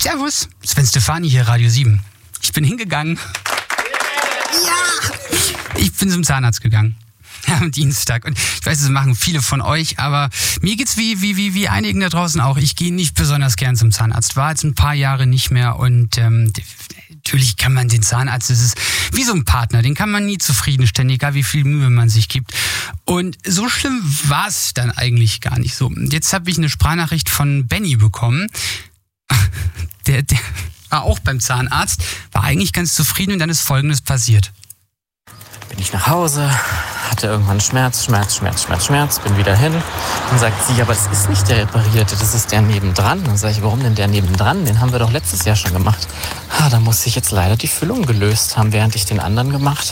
Servus, Sven Stefani hier, Radio 7. Ich bin hingegangen. Ja! Ich bin zum Zahnarzt gegangen. Ja, am Dienstag. Und ich weiß, das machen viele von euch, aber mir geht's wie einigen da draußen auch. Ich gehe nicht besonders gern zum Zahnarzt. War jetzt ein paar Jahre nicht mehr und natürlich kann man den Zahnarzt, das ist wie so ein Partner, den kann man nie zufriedenstellen, egal wie viel Mühe man sich gibt. Und so schlimm war es dann eigentlich gar nicht so. Jetzt habe ich eine Sprachnachricht von Benny bekommen. Der war auch beim Zahnarzt, war eigentlich ganz zufrieden und dann ist Folgendes passiert. Bin ich nach Hause, hatte irgendwann Schmerz, bin wieder hin. Dann sagt sie, aber das ist nicht der reparierte, das ist der nebendran. Dann sage ich, warum denn der nebendran? Den haben wir doch letztes Jahr schon gemacht. Da muss ich jetzt leider die Füllung gelöst haben, während ich den anderen gemacht